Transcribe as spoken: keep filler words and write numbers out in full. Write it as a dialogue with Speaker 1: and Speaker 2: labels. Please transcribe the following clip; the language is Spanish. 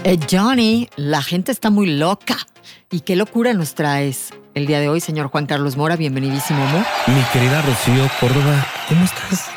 Speaker 1: Eh, Johnny, la gente está muy loca. ¿Y qué locura nos traes el día de hoy, señor Juan Carlos Mora? Bienvenidísimo, ¿no?
Speaker 2: Mi querida Rocío Córdoba, ¿cómo estás?